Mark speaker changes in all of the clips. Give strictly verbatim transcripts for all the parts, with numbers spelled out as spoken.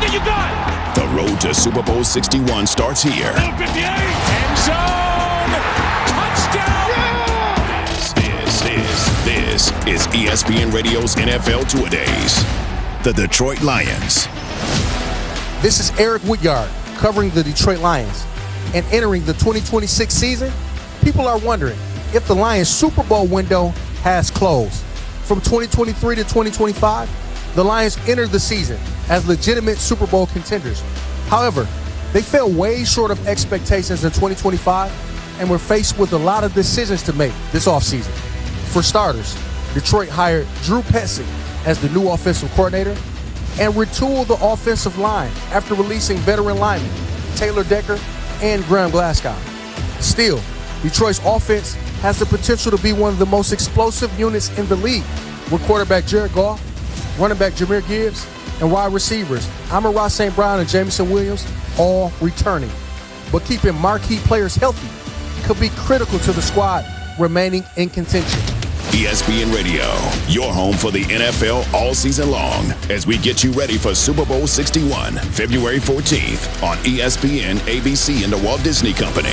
Speaker 1: it, you got
Speaker 2: The road to Super Bowl sixty-one starts here.
Speaker 1: End zone. Touchdown. Yeah!
Speaker 2: This, this, this is E S P N Radio's N F L Two-A-Days. The Detroit Lions.
Speaker 3: This is Eric Woodyard covering the Detroit Lions. And entering the twenty twenty-six season, people are wondering if the Lions' Super Bowl window has closed. From twenty twenty-three to twenty twenty-five, the Lions entered the season as legitimate Super Bowl contenders. However, they fell way short of expectations in twenty twenty-five and were faced with a lot of decisions to make this offseason. For starters, Detroit hired Drew Petzing as the new offensive coordinator and retooled the offensive line after releasing veteran linemen Taylor Decker and Graham Glasgow. Still, Detroit's offense has the potential to be one of the most explosive units in the league, with quarterback Jared Goff, running back Jahmyr Gibbs, and wide receivers Amon-Ra Saint Brown and Jameson Williams all returning. But keeping marquee players healthy could be critical to the squad remaining in contention.
Speaker 2: E S P N Radio, your home for the N F L all season long, as we get you ready for Super Bowl sixty-one, February fourteenth on E S P N, A B C, and the Walt Disney Company.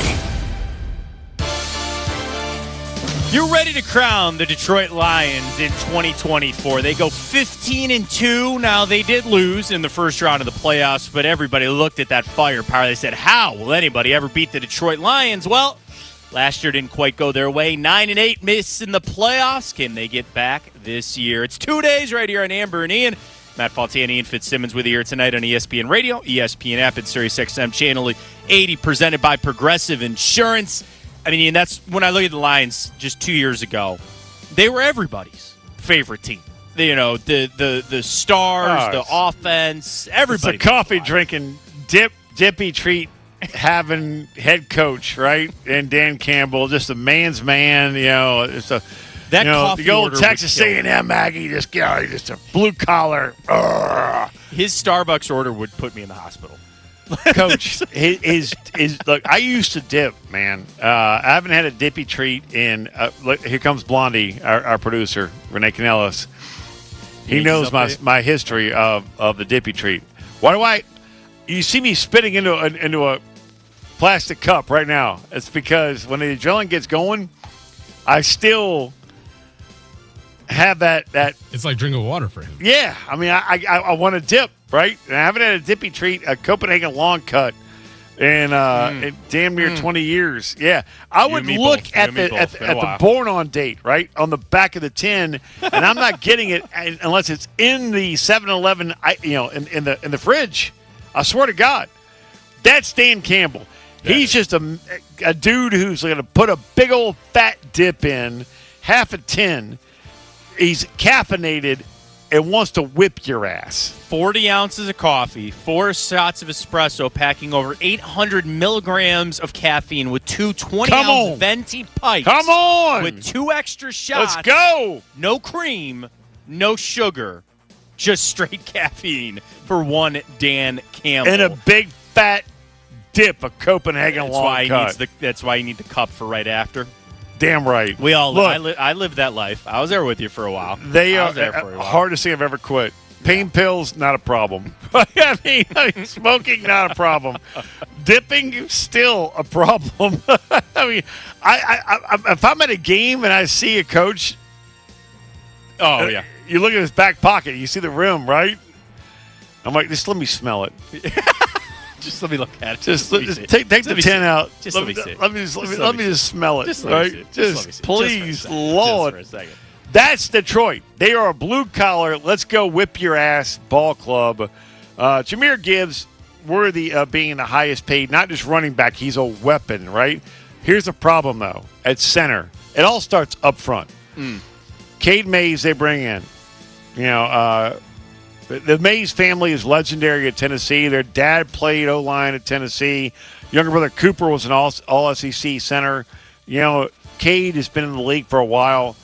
Speaker 4: You're ready to crown the Detroit Lions in twenty twenty-four. They go fifteen and two. Now, they did lose in the first round of the playoffs, but everybody looked at that firepower. They said, how will anybody ever beat the Detroit Lions? Well, last year didn't quite go their way. nine and eight miss in the playoffs. Can they get back this year? It's two days right here on Amber and Ian. Matt Faltani, Ian Fitzsimmons with you here tonight on E S P N Radio, E S P N app, and Sirius X M Channel eighty, presented by Progressive Insurance. I mean, Ian, that's when I look at the Lions just two years ago, they were everybody's favorite team. You know, the the the stars, oh, the offense, everybody.
Speaker 5: It's a coffee drinking, dip, dippy treat having head coach, right? And Dan Campbell, just a man's man. You know, it's a
Speaker 4: that
Speaker 5: you know,
Speaker 4: coffee
Speaker 5: the old
Speaker 4: order
Speaker 5: Texas A and M Aggie, just you know, just a blue collar. Urgh.
Speaker 4: His Starbucks order would put me in the hospital.
Speaker 5: Coach, his, his, his look. I used to dip, man. Uh, I haven't had a dippy treat in. Uh, look, here comes Blondie, our, our producer, Renee Canellis. He knows my my history of, of the dippy treat. Why do I? You see me spitting into a, into a plastic cup right now. It's because when the adrenaline gets going, I still have that that.
Speaker 6: It's like drinking water for him.
Speaker 5: Yeah, I mean, I I, I want to dip. Right? And I haven't had a dippy treat, a Copenhagen long cut, in, uh, mm. in damn near mm. twenty years. Yeah. I would look at the at, the, at the born on date, right, on the back of the tin, and I'm not getting it unless it's in the seven eleven, you know, in, in the in the fridge. I swear to God. That's Dan Campbell. That He's is. just a, a dude who's going to put a big old fat dip in, half a tin. He's caffeinated and wants to whip your ass.
Speaker 4: forty ounces of coffee, four shots of espresso, packing over eight hundred milligrams of caffeine with two twenty-ounce venti pipes.
Speaker 5: Come on!
Speaker 4: With two extra shots.
Speaker 5: Let's go!
Speaker 4: No cream, no sugar, just straight caffeine for one Dan Campbell.
Speaker 5: And a big fat dip of Copenhagen
Speaker 4: that's
Speaker 5: long
Speaker 4: why
Speaker 5: cut.
Speaker 4: He needs the, that's why you need the cup for right after.
Speaker 5: Damn right.
Speaker 4: We all
Speaker 5: Look,
Speaker 4: I, li- I lived that life. I was there with you for a while.
Speaker 5: They
Speaker 4: I
Speaker 5: are
Speaker 4: was there for a
Speaker 5: the
Speaker 4: while.
Speaker 5: hardest thing I've ever quit. Pain yeah. pills, not a problem. I, mean, I mean, smoking, not a problem. Dipping, still a problem. I mean, I, I, I, if I'm at a game and I see a coach,
Speaker 4: oh uh, yeah,
Speaker 5: you look at his back pocket, you see the rim, right? I'm like, just let me smell it.
Speaker 4: Just let me look at it.
Speaker 5: Just,
Speaker 4: just,
Speaker 5: let, just take take the tin out.
Speaker 4: Just
Speaker 5: let,
Speaker 4: let me see.
Speaker 5: Let me just let me, let me just smell it.
Speaker 4: Just
Speaker 5: right?
Speaker 4: Just,
Speaker 5: just,
Speaker 4: just
Speaker 5: please,
Speaker 4: just
Speaker 5: Lord.
Speaker 4: Just for a second.
Speaker 5: That's Detroit. They are a blue collar. Let's go whip your ass ball club. Uh, Jahmyr Gibbs, worthy of being the highest paid, not just running back. He's a weapon, right? Here's the problem though. At center, it all starts up front. Mm. Cade Mays, they bring in. You know. Uh, The Mays family is legendary at Tennessee. Their dad played O-line at Tennessee. Younger brother Cooper was an all, all S E C center. You know, Cade has been in the league for a while.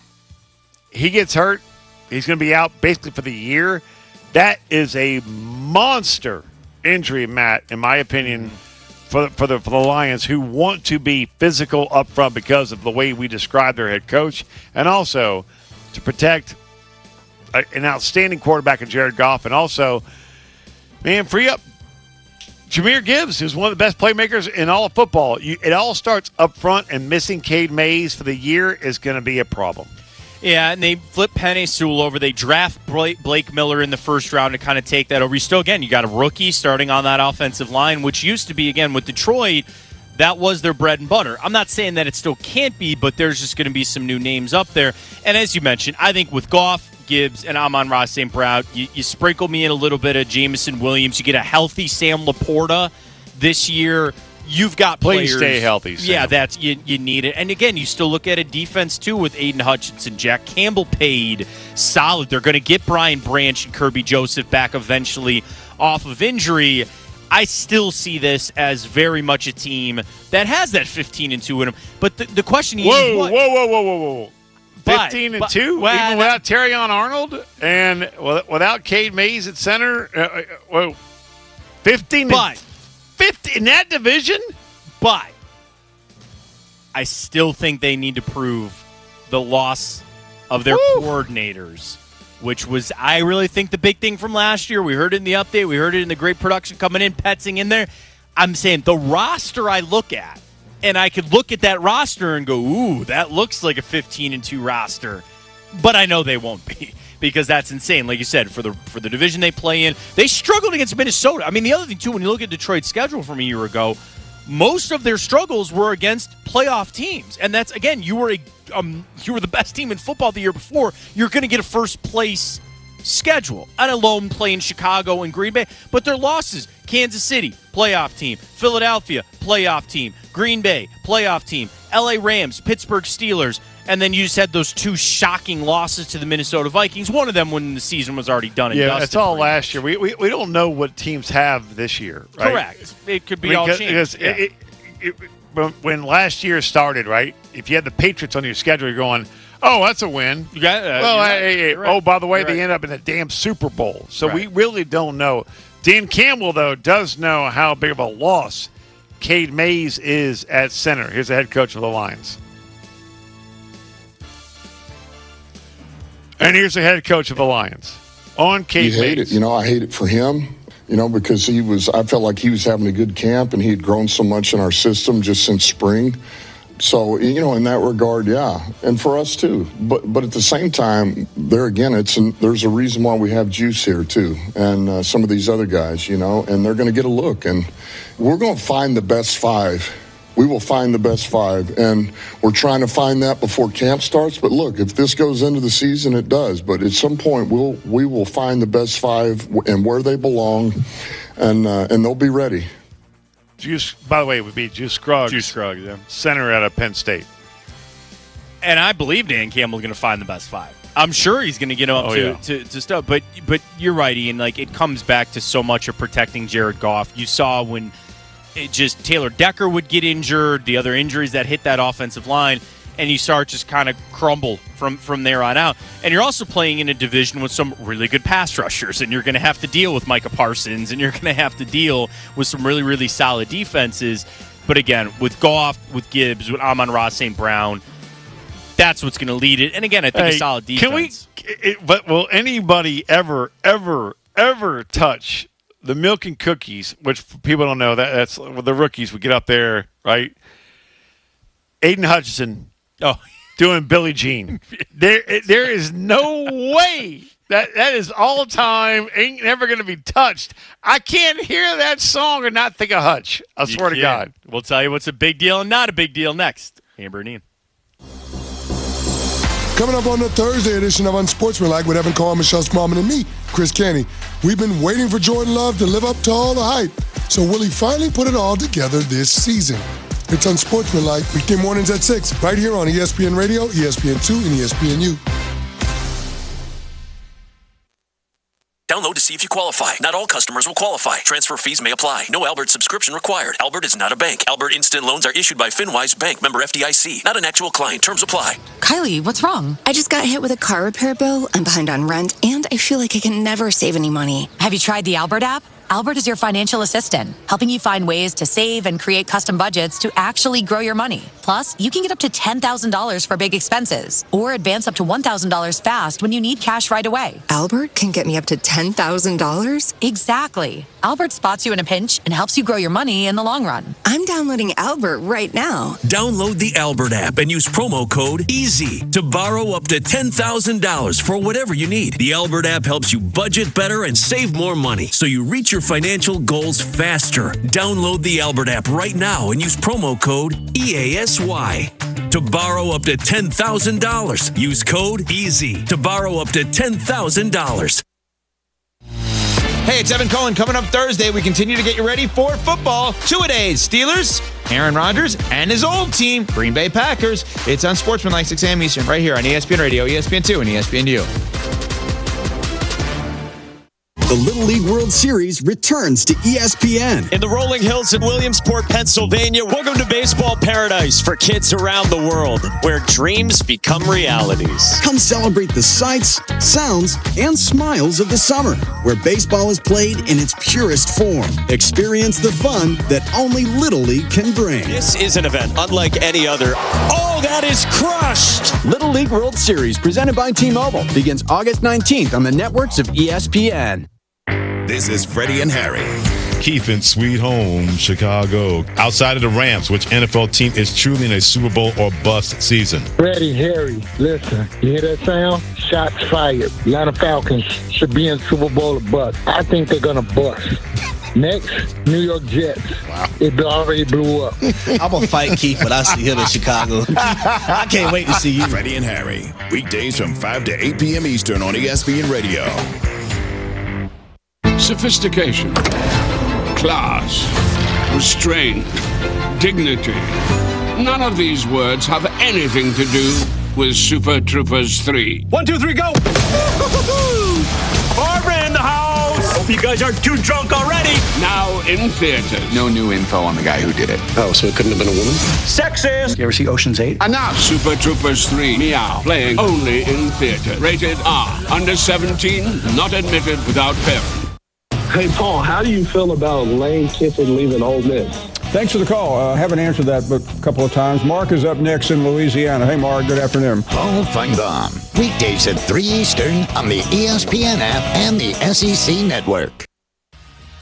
Speaker 5: He gets hurt. He's going to be out basically for the year. That is a monster injury, Matt, in my opinion, for the, for the for the Lions, who want to be physical up front because of the way we describe their head coach, and also to protect an outstanding quarterback in Jared Goff, and also Man, free up Jahmyr Gibbs, who's one of the best playmakers in all of football. You, it all starts up front, and missing Cade Mays for the year is going to be a problem.
Speaker 4: Yeah, and they flip Penei Sewell over. They draft Blake Miller in the first round to kind of take that over. You still, again, you got a rookie starting on that offensive line, which used to be, again, with Detroit, that was their bread and butter. I'm not saying that it still can't be, but there's just going to be some new names up there. And as you mentioned, I think with Goff, Gibbs, and Amon-Ra Saint Brown, you, you sprinkle me in a little bit of Jameson Williams. You get a healthy Sam Laporta this year. You've got
Speaker 5: Please
Speaker 4: players.
Speaker 5: stay healthy, Sam.
Speaker 4: Yeah, that's you, you need it. And again, you still look at a defense too with Aiden Hutchinson, Jack Campbell paid solid. They're going to get Brian Branch and Kirby Joseph back eventually off of injury. I still see this as very much a team that has that fifteen and two in them. But the, the question is,
Speaker 5: whoa,
Speaker 4: what?
Speaker 5: whoa, whoa, whoa, whoa, whoa.
Speaker 4: But,
Speaker 5: fifteen and
Speaker 4: but,
Speaker 5: two,
Speaker 4: well,
Speaker 5: even without Terrion Arnold and without Cade Mays at center. Uh, whoa, fifteen.
Speaker 4: But
Speaker 5: fifty in that division.
Speaker 4: But I still think they need to prove the loss of their
Speaker 5: Woo.
Speaker 4: coordinators, which was, I really think, the big thing from last year. We heard it in the update. We heard it in the great production coming in, Petzing in there. I'm saying the roster I look at, and I could look at that roster and go, ooh, that looks like a fifteen and two roster. But I know they won't be, because that's insane. Like you said, for the for the division they play in, they struggled against Minnesota. I mean, the other thing, too, when you look at Detroit's schedule from a year ago, most of their struggles were against playoff teams. And that's, again, you were a um, you were the best team in football the year before. You're going to get a first-place schedule. And alone playing Chicago and Green Bay. But their losses, Kansas City, playoff team. Philadelphia, playoff team. Green Bay, playoff team. L A Rams, Pittsburgh Steelers. And then you just had those two shocking losses to the Minnesota Vikings. One of them when the season was already done and
Speaker 5: yeah,
Speaker 4: dusted.
Speaker 5: it's all last year. We, we we don't know what teams have this year, right?
Speaker 4: Correct. It could be
Speaker 5: I mean,
Speaker 4: all
Speaker 5: because,
Speaker 4: changed.
Speaker 5: because
Speaker 4: Yeah.
Speaker 5: it, it, it, when last year started, right? If you had the Patriots on your schedule, you're going, oh, that's a win.
Speaker 4: You got, uh,
Speaker 5: well,
Speaker 4: you're
Speaker 5: hey,
Speaker 4: right.
Speaker 5: hey,
Speaker 4: You're right.
Speaker 5: oh, by the way,
Speaker 4: You're
Speaker 5: they
Speaker 4: right.
Speaker 5: end up in the damn Super Bowl. So
Speaker 4: Right.
Speaker 5: we really don't know. Dan Campbell, though, does know how big of a loss Cade Mays is at center. Here's the head coach of the Lions. And here's the head coach of the Lions on Cade
Speaker 6: You hate
Speaker 5: Mays.
Speaker 6: it. You know, I hate it for him, you know, because he was, I felt like he was having a good camp and he had grown so much in our system just since spring. So, you know, in that regard, yeah. And for us too. But but at the same time, there again, it's an, there's a reason why we have Juice here too. And uh, some of these other guys, you know, and they're going to get a look. And we're going to find the best five. We will find the best five. And we're trying to find that before camp starts. But look, if this goes into the season, it does. But at some point, we'll, we will find the best five and where they belong. And, uh, and they'll be ready.
Speaker 5: Juice, by the way, it would be Juice Scruggs.
Speaker 4: Juice Scruggs, yeah.
Speaker 5: Center out of Penn State.
Speaker 4: And I believe Dan Campbell's going to find the best five. I'm sure he's going to get him up
Speaker 5: Oh,
Speaker 4: to,
Speaker 5: yeah.
Speaker 4: to, to stuff. But but you're right, Ian. Like, it comes back to so much of protecting Jared Goff. You saw when it just Taylor Decker would get injured, the other injuries that hit that offensive line, and you start just kind of crumble from, from there on out. And you're also playing in a division with some really good pass rushers, and you're going to have to deal with Micah Parsons, and you're going to have to deal with some really, really solid defenses. But again, with Goff, with Gibbs, with Amon-Ra Saint Brown, that's what's going to lead it. And again, I think
Speaker 5: Hey,
Speaker 4: a solid defense.
Speaker 5: Can we? It, but will anybody ever, ever, ever touch the milk and cookies? Which people don't know that that's well, the rookies would get up there, right? Aiden Hutchinson
Speaker 4: Oh,
Speaker 5: doing Billie Jean. There, there is no way that that is all time. Ain't never going to be touched. I can't hear that song and not think of Hutch. I
Speaker 4: you
Speaker 5: swear to
Speaker 4: can't.
Speaker 5: God.
Speaker 4: We'll tell you what's a big deal and not a big deal next. Amber and Ian.
Speaker 7: Coming up on the Thursday edition of Unsportsmanlike with Evan Carr, Michelle Smallman, and me, Chris Canty. We've been waiting for Jordan Love to live up to all the hype. So will he finally put it all together this season? It's Unsportsmanlike, weekday mornings at six, right here on E S P N Radio, E S P N two, and E S P N U.
Speaker 8: Download to see if you qualify. Not all customers will qualify. Transfer fees may apply. No Albert subscription required. Albert is not a bank. Albert Instant Loans are issued by FinWise Bank, member F D I C. Not an actual client. Terms apply.
Speaker 9: Kylie, what's wrong? I just got hit with a car repair bill. I'm behind on rent, and I feel like I can never save any money.
Speaker 10: Have you tried the Albert app?
Speaker 9: Albert is your financial assistant, helping you find ways to save and create custom budgets to actually grow your money. Plus, you can get up to ten thousand dollars for big expenses or advance up to one thousand dollars fast when you need cash right away.
Speaker 10: Albert can get me up to ten thousand dollars?
Speaker 9: Exactly. Albert spots you in a pinch and helps you grow your money in the long run.
Speaker 10: I'm downloading Albert right now.
Speaker 8: Download the Albert app and use promo code EASY to borrow up to ten thousand dollars for whatever you need. The Albert app helps you budget better and save more money so you reach your financial goals faster. Download the Albert app right now and use promo code E A S Y to borrow up to ten thousand dollars. Use code EASY to borrow up to ten thousand dollars.
Speaker 11: Hey, it's Evan Cohen. Coming up Thursday, we continue to get you ready for football. Two-a-days. Steelers, Aaron Rodgers, and his old team, Green Bay Packers. It's on Sportsmanlike, six a.m. Eastern, right here on E S P N Radio, E S P N two, and E S P N U.
Speaker 12: The Little League World Series returns to E S P N.
Speaker 13: In the rolling hills in Williamsport, Pennsylvania, welcome to baseball paradise for kids around the world, where dreams become realities.
Speaker 12: Come celebrate the sights, sounds, and smiles of the summer, where baseball is played in its purest form. Experience the fun that only Little League can bring.
Speaker 13: This is an event unlike any other. Oh, that is crushed!
Speaker 12: Little League World Series, presented by T-Mobile, begins August nineteenth on the networks of E S P N.
Speaker 2: This is Freddie and Harry.
Speaker 14: Keith in Sweet Home, Chicago. Outside of the Rams, which N F L team is truly in a Super Bowl or bust season?
Speaker 15: Freddie, Harry, listen, you hear that sound? Shots fired. Atlanta Falcons should be in Super Bowl or bust. I think they're going to bust. Next, New York Jets. Wow. It already blew up.
Speaker 16: I'm going to fight Keith when I see him in Chicago. I can't wait to see you.
Speaker 2: Freddie and Harry, weekdays from five to eight p.m. Eastern on E S P N Radio.
Speaker 17: Sophistication, class, restraint, dignity. None of these words have anything to do with Super Troopers three.
Speaker 13: One, two, three, go! Barbara in the house! Hope you guys aren't too drunk already.
Speaker 17: Now in theaters.
Speaker 18: No new info on the guy who did it.
Speaker 19: Oh, so it couldn't have been a woman?
Speaker 13: Sexist!
Speaker 19: You ever see Ocean's eight?
Speaker 17: Enough! Super Troopers three, Meow, playing only in theater. Rated R. Under seventeen, not admitted without parents.
Speaker 15: Hey, Paul, how do you feel about Lane Kiffin leaving Ole Miss?
Speaker 20: Thanks for the call. I uh, haven't answered that but a couple of times. Mark is up next in Louisiana. Hey, Mark, good afternoon.
Speaker 21: Paul Feinbaum, weekdays at three Eastern on the E S P N app and the S E C Network.